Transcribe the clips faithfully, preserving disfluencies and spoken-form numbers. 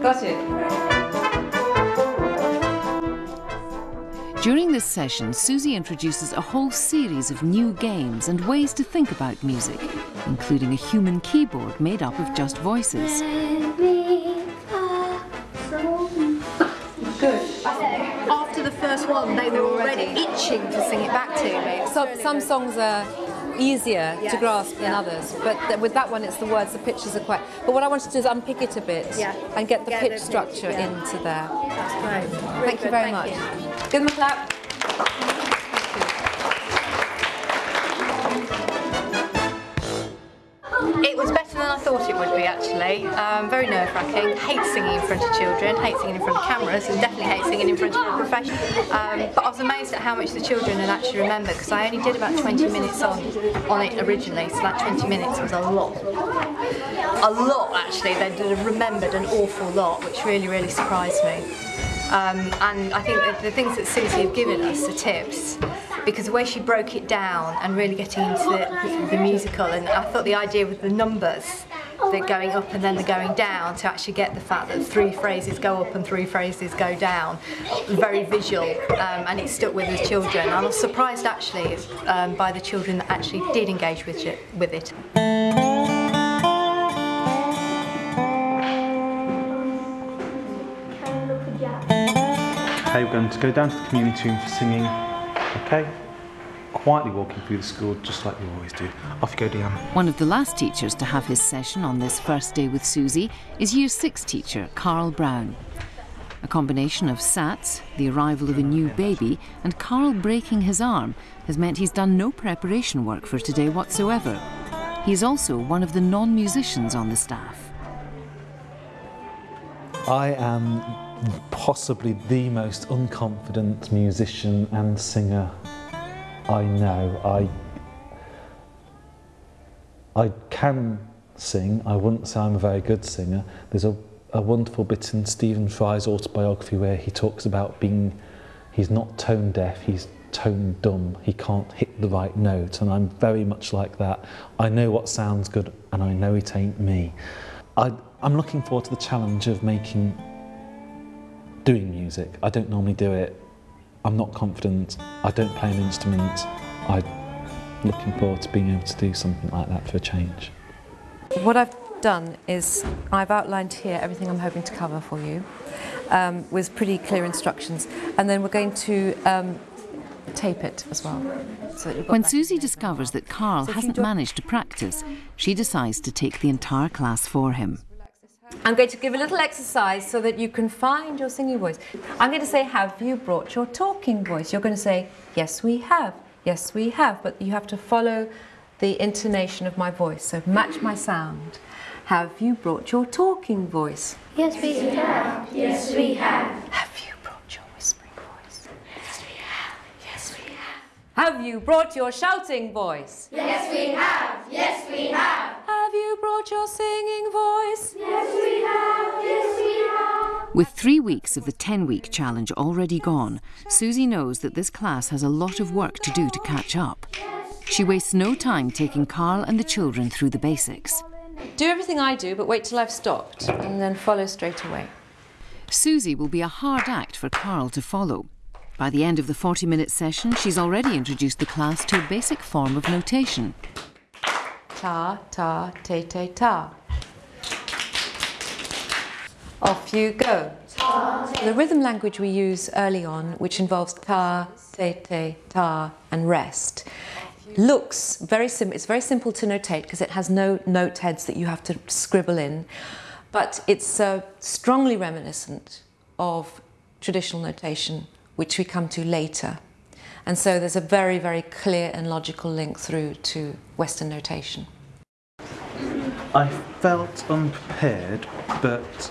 Got it. During this session, Susie introduces a whole series of new games and ways to think about music, including a human keyboard made up of just voices. Good. After the first one, they were already itching to sing it back to me. So, some songs are easier yes. to grasp than yeah. others, but th with that one it's the words, the pitches are quite... But what I wanted to do is unpick it a bit yeah. and get the get pitch the structure pitch, yeah. into there. That's great. Really Thank you good, very thank much. You. Give them a clap. It was better than I thought it would be, actually. Um, very nerve-wracking. Hate singing in front of children, hate singing in front of cameras, and definitely hate singing in front of a professional. Um, but I was amazed at how much the children had actually remembered, because I only did about twenty minutes on, on it originally, so that twenty minutes was a lot. A lot, actually. They did remembered an awful lot, which really, really surprised me. Um, and I think that the things that Susie have given us are tips, because the way she broke it down and really getting into the, the musical, and I thought the idea with the numbers, they're going up and then they're going down, to actually get the fact that three phrases go up and three phrases go down, very visual, um, and it stuck with the children. I was surprised actually um, by the children that actually did engage with it. With it. Okay, we're going to go down to the community room for singing. Okay? Quietly walking through the school, just like you always do. Off you go, Deanne. One of the last teachers to have his session on this first day with Susie is Year six teacher Carl Brown. A combination of S A Ts, the arrival of a new baby, and Carl breaking his arm has meant he's done no preparation work for today whatsoever. He's also one of the non-musicians on the staff. I am possibly the most unconfident musician and singer I know. I I can sing. I wouldn't say I'm a very good singer. There's a, a wonderful bit in Stephen Fry's autobiography where he talks about being, he's not tone deaf, he's tone dumb. He can't hit the right note, and I'm very much like that. I know what sounds good and I know it ain't me. I, I'm looking forward to the challenge of making doing music. I don't normally do it. I'm not confident. I don't play an instrument. I'm looking forward to being able to do something like that for a change. What I've done is I've outlined here everything I'm hoping to cover for you, um, with pretty clear instructions, and then we're going to um, tape it as well. So when Susie discovers that Carl so hasn't managed to practice, she decides to take the entire class for him. I'm going to give a little exercise so that you can find your singing voice. I'm going to say, have you brought your talking voice? You're going to say, yes we have, yes we have, but you have to follow the intonation of my voice, so match my sound. Have you brought your talking voice? Yes we have, yes we have. Have you brought your whispering voice? Yes we have, yes we have. Have you brought your shouting voice? Yes we have, yes we have. Have you brought your singing voice? Yes we have, yes we have. With three weeks of the ten-week challenge already gone, Susie knows that this class has a lot of work to do to catch up. She wastes no time taking Carl and the children through the basics. Do everything I do, but wait till I've stopped, and then follow straight away. Susie will be a hard act for Carl to follow. By the end of the forty-minute session, she's already introduced the class to a basic form of notation. Ta, ta, te, te, ta. Off you go. The rhythm language we use early on, which involves ta, te, te, ta, and rest, looks very simple. It's very simple to notate because it has no note heads that you have to scribble in, but it's uh, strongly reminiscent of traditional notation, which we come to later. And so there's a very, very clear and logical link through to Western notation. I felt unprepared, but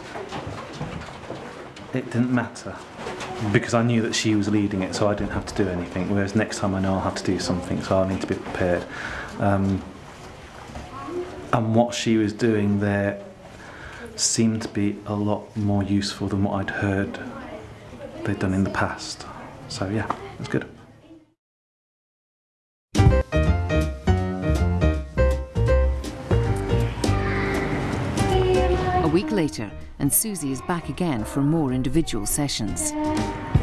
it didn't matter because I knew that she was leading it, so I didn't have to do anything, whereas next time I know I'll have to do something, so I need to be prepared. Um, and what she was doing there seemed to be a lot more useful than what I'd heard they'd done in the past. So yeah, it was good. week later, and Susie is back again for more individual sessions.